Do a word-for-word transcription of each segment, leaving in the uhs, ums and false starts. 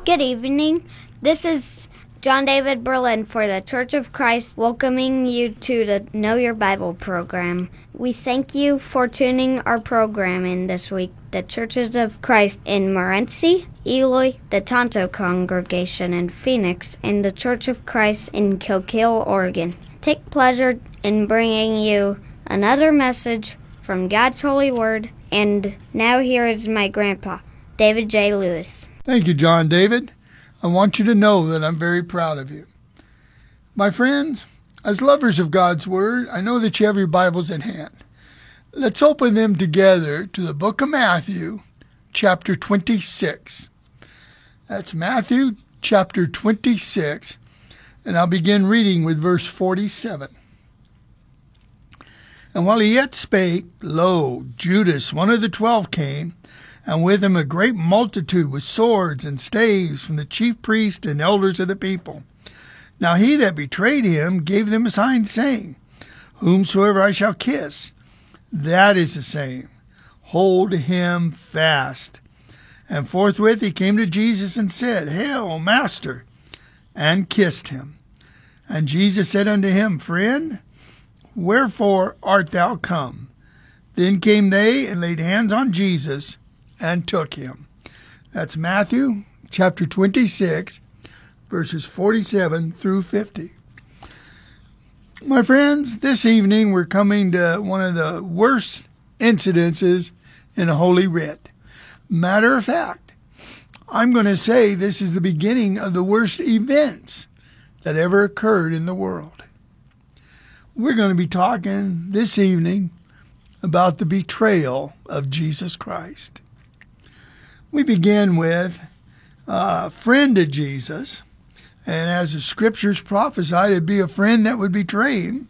Good evening. This is John David Berlin for the Church of Christ, welcoming you to the Know Your Bible program. We thank you for tuning our program in this week. The Churches of Christ in Morenci, Eloy, the Tonto Congregation in Phoenix, and the Church of Christ in Kilkeel, Oregon. Take pleasure in bringing you another message from God's holy word. And now here is my grandpa, David J. Lewis. Thank you, John David. I want you to know that I'm very proud of you. My friends, as lovers of God's Word, I know that you have your Bibles in hand. Let's open them together to the book of Matthew, chapter twenty-six. That's Matthew, chapter twenty-six, and I'll begin reading with verse forty-seven. And while he yet spake, lo, Judas, one of the twelve, came, and with him a great multitude with swords and staves from the chief priests and elders of the people. Now he that betrayed him gave them a sign, saying, Whomsoever I shall kiss, that is the same. Hold him fast. And forthwith he came to Jesus and said, Hail, Master, and kissed him. And Jesus said unto him, Friend, wherefore art thou come? Then came they and laid hands on Jesus and took him. That's Matthew chapter twenty-six, verses forty-seven through fifty. My friends, this evening we're coming to one of the worst incidences in Holy Writ. Matter of fact, I'm going to say this is the beginning of the worst events that ever occurred in the world. We're going to be talking this evening about the betrayal of Jesus Christ. We begin with a friend of Jesus, and as the scriptures prophesied, it'd be a friend that would betray him.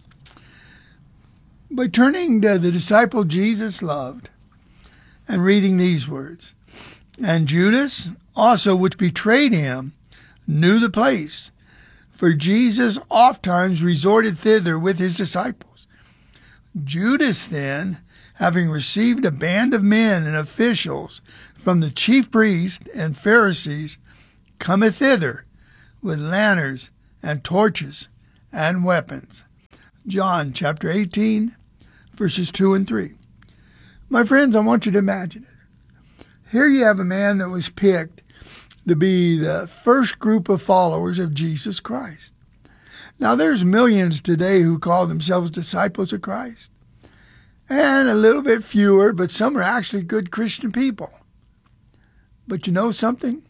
By turning to the disciple Jesus loved and reading these words, And Judas also which betrayed him knew the place, for Jesus ofttimes resorted thither with his disciples. Judas then, having received a band of men and officials from the chief priests and Pharisees, cometh thither with lanterns and torches and weapons. John chapter eighteen, verses two and three. My friends, I want you to imagine it. Here you have a man that was picked to be the first group of followers of Jesus Christ. Now, there's millions today who call themselves disciples of Christ, and a little bit fewer, but some are actually good Christian people. But you know something?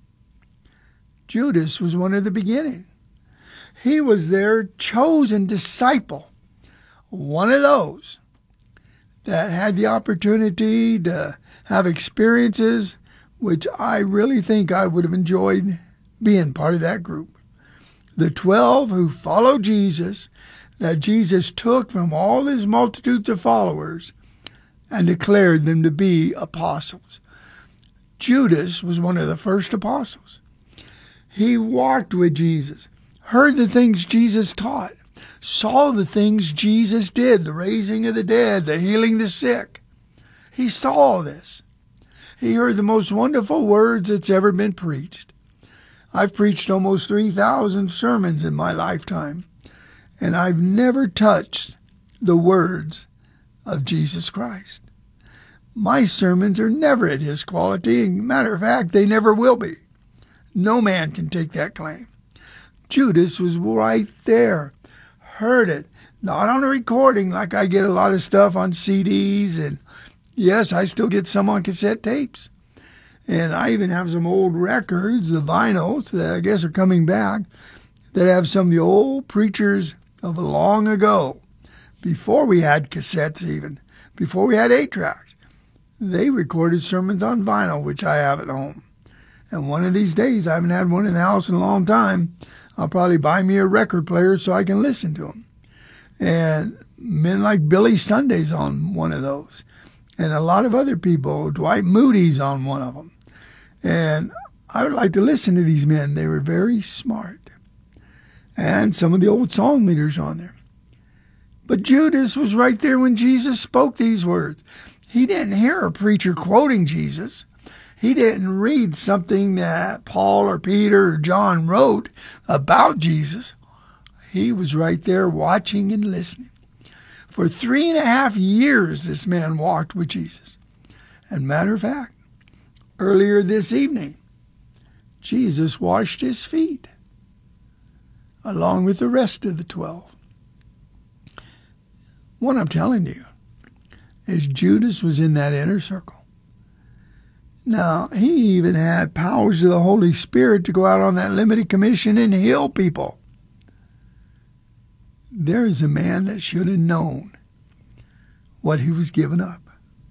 Judas was one of the beginning. He was their chosen disciple, one of those that had the opportunity to have experiences which I really think I would have enjoyed being part of that group. The twelve who followed Jesus, that Jesus took from all his multitudes of followers and declared them to be apostles. Judas was one of the first apostles. He walked with Jesus, heard the things Jesus taught, saw the things Jesus did, the raising of the dead, the healing the sick. He saw all this. He heard the most wonderful words that's ever been preached. I've preached almost three thousand sermons in my lifetime, and I've never touched the words of Jesus Christ. My sermons are never at his quality, and matter of fact, they never will be. No man can take that claim. Judas was right there, heard it, not on a recording like I get a lot of stuff on C Ds, and yes, I still get some on cassette tapes. And I even have some old records, the vinyls, that I guess are coming back, that have some of the old preachers of long ago, before we had cassettes even, before we had eight tracks. They recorded sermons on vinyl, which I have at home. And one of these days, I haven't had one in the house in a long time, I'll probably buy me a record player so I can listen to them. And men like Billy Sunday's on one of those. And a lot of other people, Dwight Moody's on one of them. And I would like to listen to these men. They were very smart. And some of the old song leaders on there. But Judas was right there when Jesus spoke these words. He didn't hear a preacher quoting Jesus. He didn't read something that Paul or Peter or John wrote about Jesus. He was right there watching and listening. For three and a half years, this man walked with Jesus. And matter of fact, earlier this evening, Jesus washed his feet, along with the rest of the twelve. What I'm telling you is Judas was in that inner circle. Now, he even had powers of the Holy Spirit to go out on that limited commission and heal people. There is a man that should have known what he was giving up.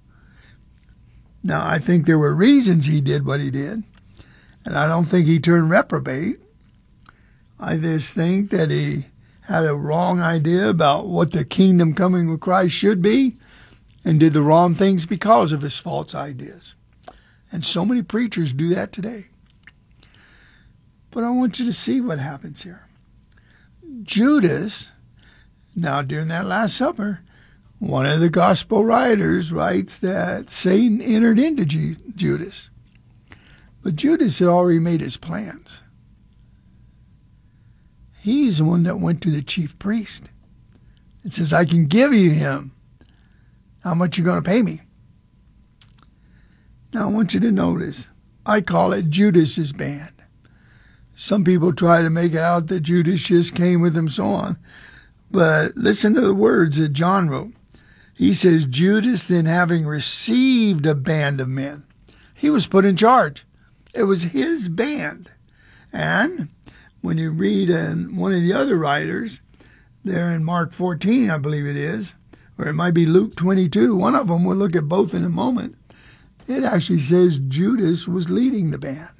Now, I think there were reasons he did what he did, and I don't think he turned reprobate. I just think that he had a wrong idea about what the kingdom coming with Christ should be and did the wrong things because of his false ideas. And so many preachers do that today. But I want you to see what happens here. Judas, now during that Last Supper, one of the gospel writers writes that Satan entered into Judas. But Judas had already made his plans. He's the one that went to the chief priest and says, I can give you him. How much you going to pay me? Now, I want you to notice, I call it Judas's band. Some people try to make it out that Judas just came with him, so on. But listen to the words that John wrote. He says, Judas, then having received a band of men, he was put in charge. It was his band. And when you read in one of the other writers, there in Mark fourteen, I believe it is, or it might be Luke twenty-two, one of them, we'll look at both in a moment. It actually says Judas was leading the band.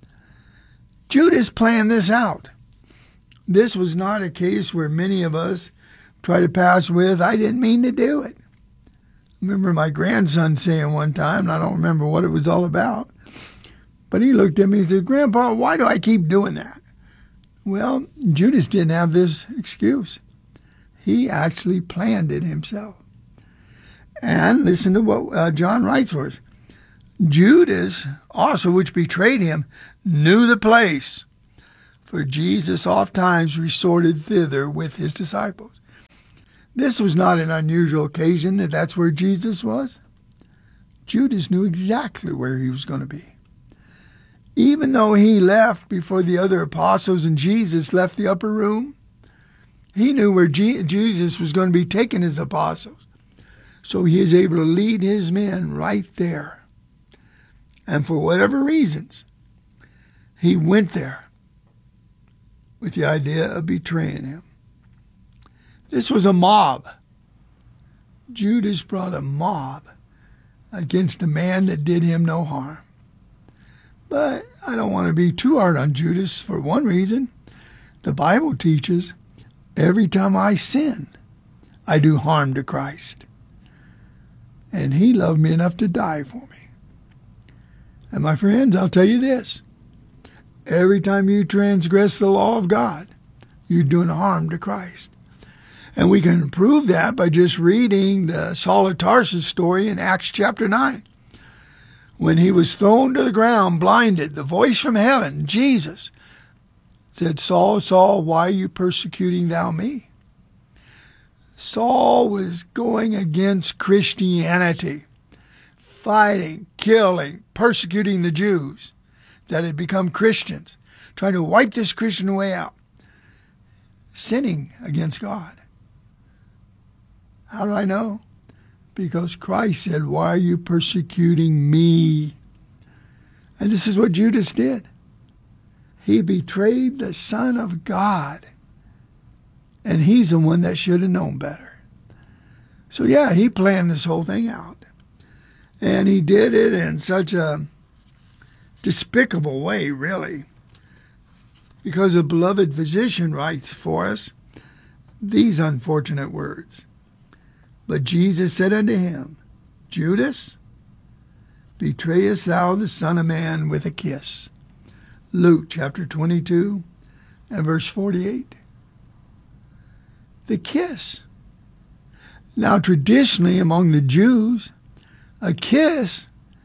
Judas planned this out. This was not a case where many of us try to pass with, I didn't mean to do it. I remember my grandson saying one time, and I don't remember what it was all about, but he looked at me and said, Grandpa, why do I keep doing that? Well, Judas didn't have this excuse. He actually planned it himself. And listen to what uh, John writes for us. Judas also, which betrayed him, knew the place, for Jesus oft times resorted thither with his disciples. This was not an unusual occasion that that's where Jesus was. Judas knew exactly where he was going to be. Even though he left before the other apostles and Jesus left the upper room, he knew where Je- Jesus was going to be taking his apostles. So he is able to lead his men right there. And for whatever reasons, he went there with the idea of betraying him. This was a mob. Judas brought a mob against a man that did him no harm. But I don't want to be too hard on Judas for one reason. The Bible teaches every time I sin, I do harm to Christ. And he loved me enough to die for me. And my friends, I'll tell you this. Every time you transgress the law of God, you're doing harm to Christ. And we can prove that by just reading the Saul of Tarsus story in Acts chapter nine. When he was thrown to the ground, blinded, the voice from heaven, Jesus, said, Saul, Saul, why are you persecuting thou me? Saul was going against Christianity, fighting, killing, persecuting the Jews that had become Christians, trying to wipe this Christian way out, sinning against God. How do I know? Because Christ said, why are you persecuting me? And this is what Judas did. He betrayed the Son of God. And he's the one that should have known better. So yeah, he planned this whole thing out. And he did it in such a despicable way, really. Because the beloved physician writes for us these unfortunate words. But Jesus said unto him, Judas, betrayest thou the Son of Man with a kiss? Luke chapter twenty-two and verse forty-eight. The kiss. Now traditionally among the Jews, a kiss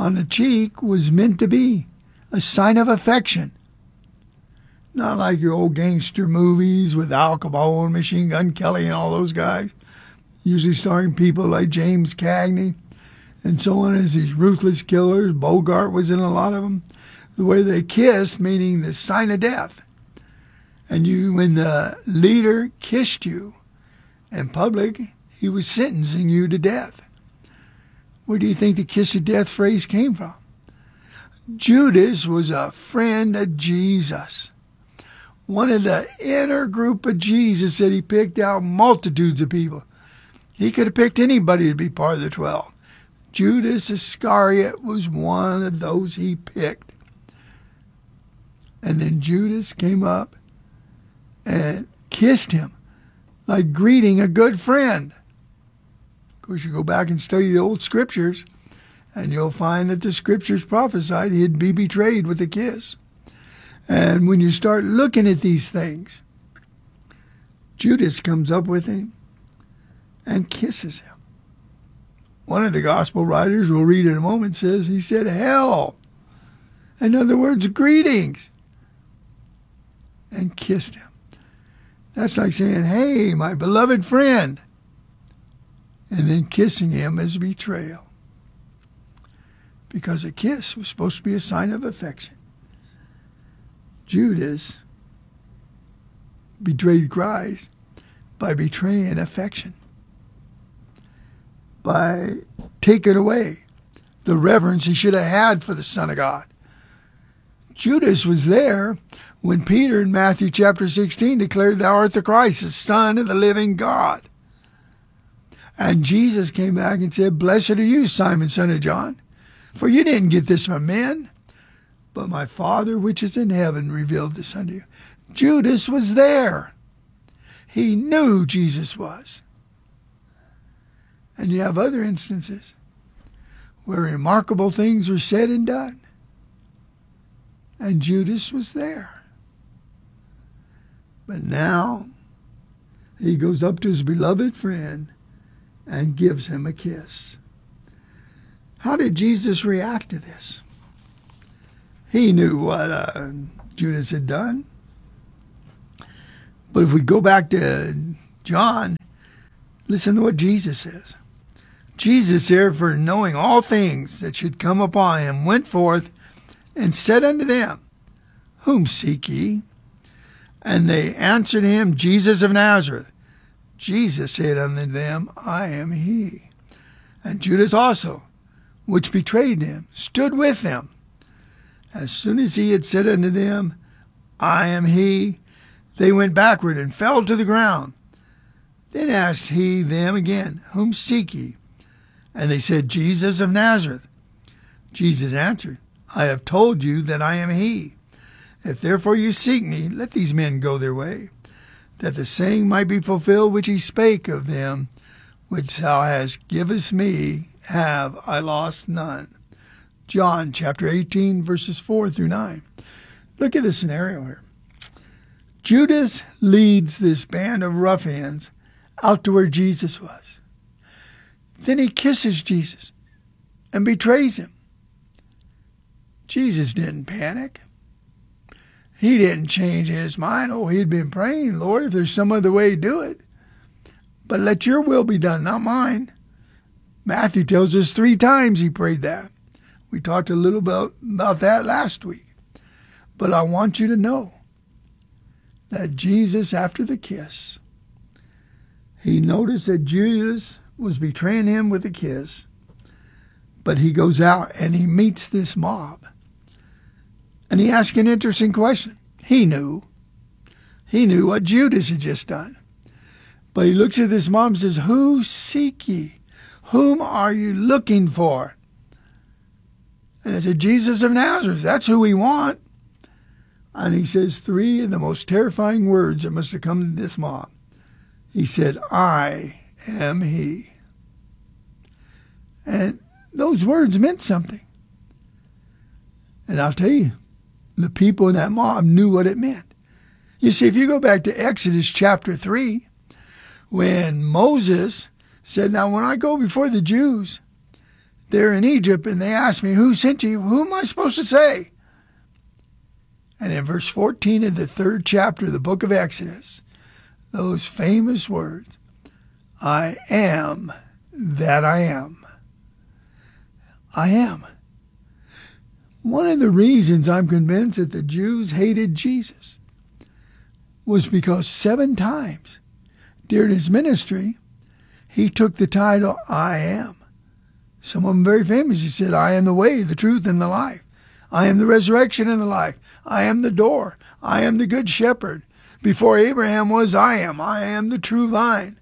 on the cheek was meant to be a sign of affection. Not like your old gangster movies with Al Capone, Machine Gun Kelly, and all those guys, usually starring people like James Cagney and so on as these ruthless killers. Bogart was in a lot of them. The way they kissed, meaning the sign of death. And you, when the leader kissed you in public, he was sentencing you to death. Where do you think the kiss of death phrase came from? Judas was a friend of Jesus. One of the inner group of Jesus that he picked out multitudes of people. He could have picked anybody to be part of the twelve. Judas Iscariot was one of those he picked. And then Judas came up and kissed him like greeting a good friend. Of course, you go back and study the old scriptures, and you'll find that the scriptures prophesied he'd be betrayed with a kiss. And when you start looking at these things, Judas comes up with him and kisses him. One of the gospel writers we'll read in a moment says he said, "Hell." In other words, greetings. And kissed him. That's like saying, "Hey, my beloved friend." And then kissing him as betrayal. Because a kiss was supposed to be a sign of affection. Judas betrayed Christ by betraying affection. By taking away the reverence he should have had for the Son of God. Judas was there when Peter in Matthew chapter sixteen declared, "Thou art the Christ, the Son of the living God." And Jesus came back and said, "Blessed are you, Simon, son of John, for you didn't get this from men, but my Father which is in heaven revealed this unto you." Judas was there. He knew who Jesus was. And you have other instances where remarkable things were said and done. And Judas was there. But now he goes up to his beloved friend and gives him a kiss. How did Jesus react to this? He knew what uh, Judas had done. But if we go back to John, listen to what Jesus says. Jesus, therefore, knowing all things that should come upon him, went forth and said unto them, "Whom seek ye?" And they answered him, "Jesus of Nazareth." Jesus said unto them, "I am he." And Judas also, which betrayed him, stood with them. As soon as he had said unto them, "I am he," they went backward and fell to the ground. Then asked he them again, "Whom seek ye?" And they said, "Jesus of Nazareth." Jesus answered, "I have told you that I am he. If therefore you seek me, let these men go their way, that the saying might be fulfilled which he spake of them, which thou hast givest me, have I lost none. John chapter eighteen, verses four through nine. Look at the scenario here. Judas leads this band of ruffians out to where Jesus was. Then he kisses Jesus and betrays him. Jesus didn't panic. He didn't change his mind. Oh, he'd been praying, "Lord, if there's some other way, do it. But let your will be done, not mine." Matthew tells us three times he prayed that. We talked a little bit about that last week. But I want you to know that Jesus, after the kiss, he noticed that Judas was betraying him with a kiss, but he goes out and he meets this mob. And he asks an interesting question. He knew. He knew what Judas had just done. But he looks at this mob and says, "Who seek ye? Whom are you looking for?" And they said, "Jesus of Nazareth." That's who we want. And he says three of the most terrifying words that must have come to this mob. He said, "I am he." And those words meant something. And I'll tell you, the people in that mob knew what it meant. You see, if you go back to Exodus chapter three, when Moses said, "Now when I go before the Jews, there in Egypt, and they asked me, who sent you? Who am I supposed to say? And in verse fourteen of the third chapter of the book of Exodus, those famous words, I am that I am. I am. One of the reasons I'm convinced that the Jews hated Jesus was because seven times during his ministry, he took the title, I am. Some of them very famous. He said, I am the way, the truth, and the life. I am the resurrection and the life. I am the door. I am the good shepherd. Before Abraham was, I am. I am the true vine.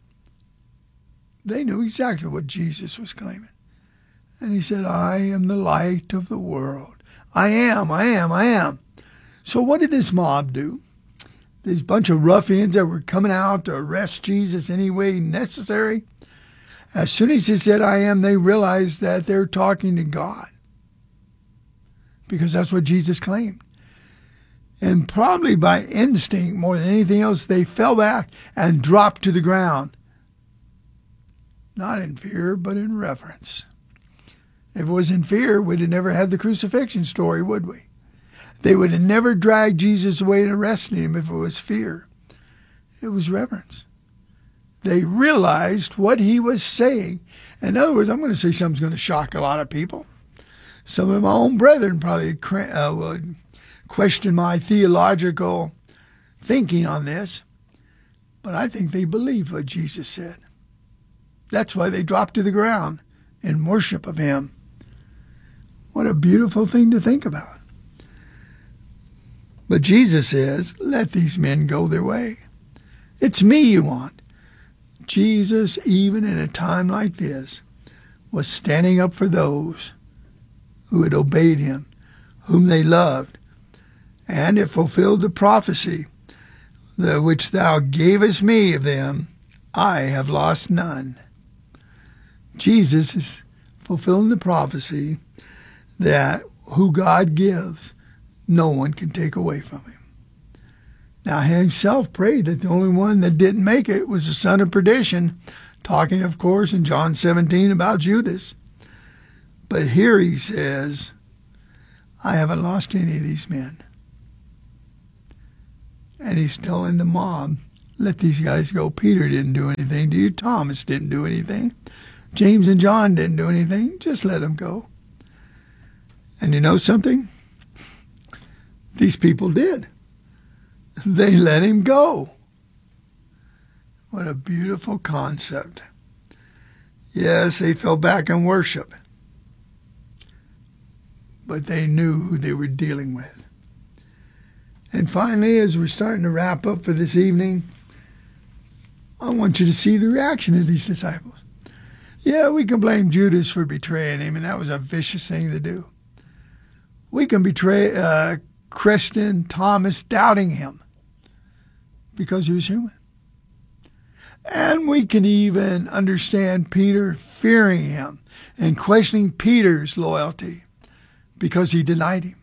They knew exactly what Jesus was claiming. And he said, I am the light of the world. I am, I am, I am. So what did this mob do? These bunch of ruffians that were coming out to arrest Jesus any way necessary. As soon as he said, I am, they realized that they're talking to God. Because that's what Jesus claimed. And probably by instinct, more than anything else, they fell back and dropped to the ground. Not in fear, but in reverence. If it was in fear, we'd have never had the crucifixion story, would we? They would have never dragged Jesus away and arrested him if it was fear. It was reverence. They realized what he was saying. In other words, I'm going to say something's going to shock a lot of people. Some of my own brethren probably uh, would question my theological thinking on this, but I think they believed what Jesus said. That's why they dropped to the ground in worship of him. What a beautiful thing to think about. But Jesus says, let these men go their way. It's me you want. Jesus, even in a time like this, was standing up for those who had obeyed him, whom they loved, and it fulfilled the prophecy, the which thou gavest me of them, I have lost none. Jesus is fulfilling the prophecy that who God gives, no one can take away from him. Now, he himself prayed that the only one that didn't make it was the son of perdition, talking, of course, in John seventeen about Judas. But here he says, I haven't lost any of these men. And he's telling the mob, let these guys go. Peter didn't do anything to you. Thomas didn't do anything. James and John didn't do anything. Just let them go. And you know something? These people did. They let him go. What a beautiful concept. Yes, they fell back in worship. But they knew who they were dealing with. And finally, as we're starting to wrap up for this evening, I want you to see the reaction of these disciples. Yeah, we can blame Judas for betraying him, and that was a vicious thing to do. We can betray uh, Christian Thomas doubting him because he was human. And we can even understand Peter fearing him and questioning Peter's loyalty because he denied him.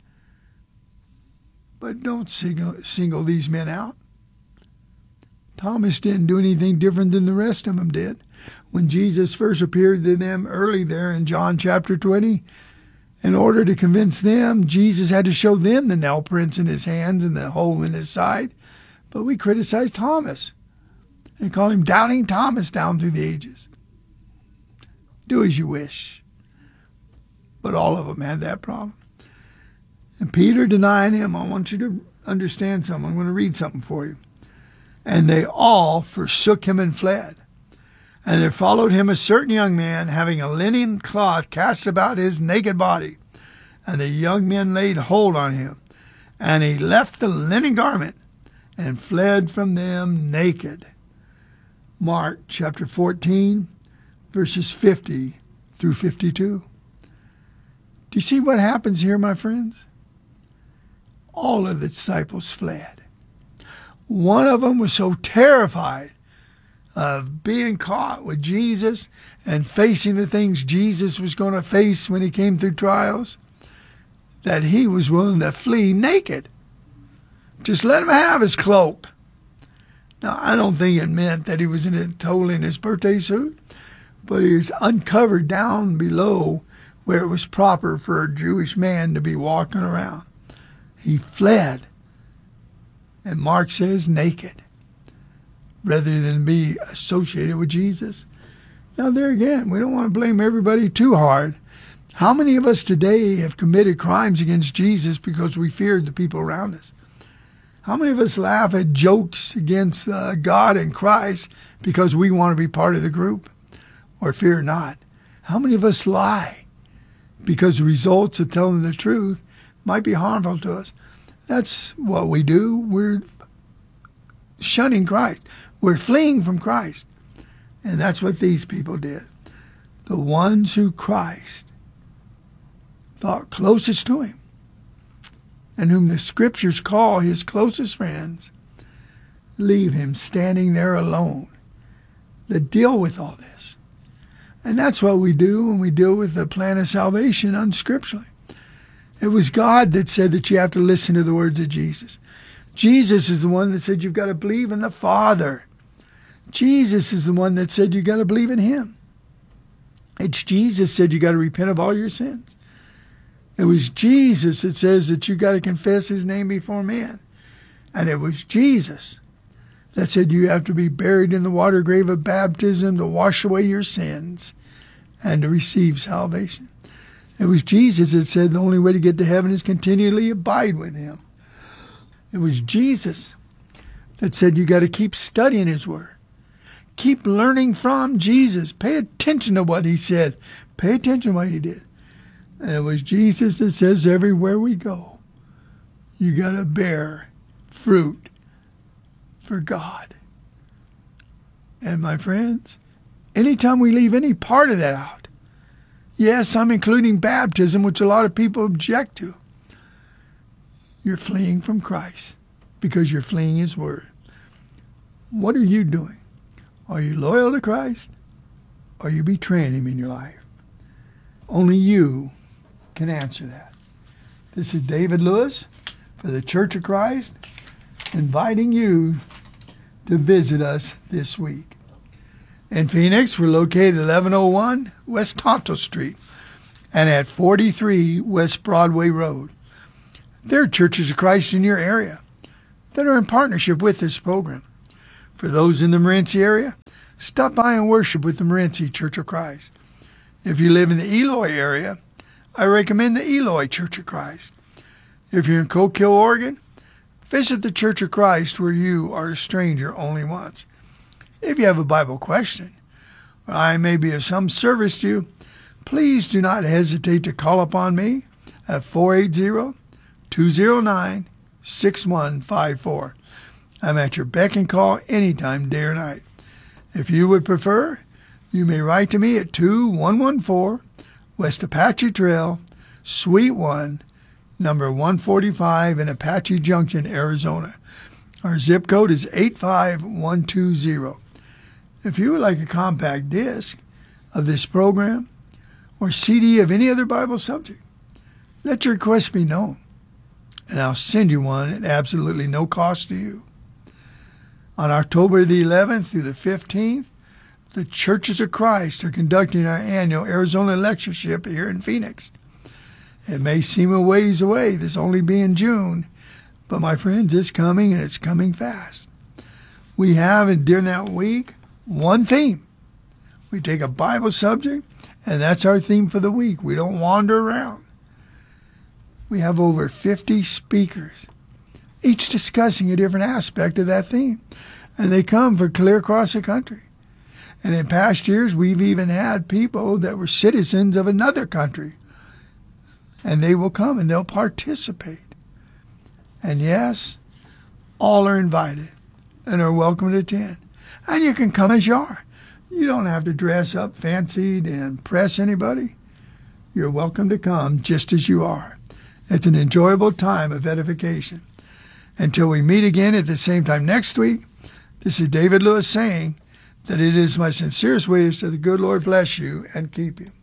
But don't single, single these men out. Thomas didn't do anything different than the rest of them did. When Jesus first appeared to them early there in John chapter twenty, in order to convince them, Jesus had to show them the nail prints in his hands and the hole in his side. But we criticize Thomas and call him Doubting Thomas down through the ages. Do as you wish. But all of them had that problem. And Peter denying him, I want you to understand something. I'm going to read something for you. And they all forsook him and fled. And there followed him a certain young man, having a linen cloth cast about his naked body. And the young men laid hold on him. And he left the linen garment and fled from them naked. Mark chapter fourteen, verses fifty through fifty-two. Do you see what happens here, my friends? All of the disciples fled. One of them was so terrified of being caught with Jesus and facing the things Jesus was going to face when he came through trials, that he was willing to flee naked. Just let him have his cloak. Now, I don't think it meant that he was in it totally in his birthday suit, but he was uncovered down below where it was proper for a Jewish man to be walking around. He fled, and Mark says naked, rather than be associated with Jesus. Now there again, we don't want to blame everybody too hard. How many of us today have committed crimes against Jesus because we feared the people around us? How many of us laugh at jokes against uh, God and Christ because we want to be part of the group or fear not? How many of us lie because the results of telling the truth might be harmful to us? That's what we do. We're shunning Christ. We're fleeing from Christ. And that's what these people did. The ones who Christ thought closest to him, and whom the scriptures call his closest friends, leave him standing there alone to deal with all this. And that's what we do when we deal with the plan of salvation unscripturally. It was God that said that you have to listen to the words of Jesus. Jesus is the one that said you've got to believe in the Father. Jesus is the one that said you got to believe in him. It's Jesus said you got to repent of all your sins. It was Jesus that says that you got to confess his name before men. And it was Jesus that said you have to be buried in the water grave of baptism to wash away your sins and to receive salvation. It was Jesus that said the only way to get to heaven is continually abide with him. It was Jesus that said you got to keep studying his word. Keep learning from Jesus. Pay attention to what he said. Pay attention to what he did. And it was Jesus that says everywhere we go, you got to bear fruit for God. And my friends, anytime we leave any part of that out, yes, I'm including baptism, which a lot of people object to, you're fleeing from Christ because you're fleeing his word. What are you doing? Are you loyal to Christ? Or are you betraying him in your life? Only you can answer that. This is David Lewis for the Church of Christ, inviting you to visit us this week. In Phoenix, we're located at eleven oh one West Tonto Street and at forty-three West Broadway Road. There are churches of Christ in your area that are in partnership with this program. For those in the Morenci area, stop by and worship with the Morenci Church of Christ. If you live in the Eloy area, I recommend the Eloy Church of Christ. If you're in Coke Hill, Oregon, visit the Church of Christ where you are a stranger only once. If you have a Bible question, or I may be of some service to you, please do not hesitate to call upon me at four eight zero, two zero nine, six one five four. I'm at your beck and call anytime, day or night. If you would prefer, you may write to me at two one one four West Apache Trail, Suite one, number one forty-five in Apache Junction, Arizona. Our zip code is eight five one two zero. If you would like a compact disc of this program or C D of any other Bible subject, let your request be known, and I'll send you one at absolutely no cost to you. On October the eleventh through the fifteenth, the Churches of Christ are conducting our annual Arizona Lectureship here in Phoenix. It may seem a ways away, this only being June, but my friends, it's coming and it's coming fast. We have, during that week, one theme. We take a Bible subject, and that's our theme for the week. We don't wander around. We have over fifty speakers, each discussing a different aspect of that theme. And they come from clear across the country. And in past years, we've even had people that were citizens of another country. And they will come and they'll participate. And yes, all are invited and are welcome to attend. And you can come as you are. You don't have to dress up fancied and impress anybody. You're welcome to come just as you are. It's an enjoyable time of edification. Until we meet again at the same time next week, this is David Lewis saying that it is my sincerest wish that the good Lord bless you and keep you.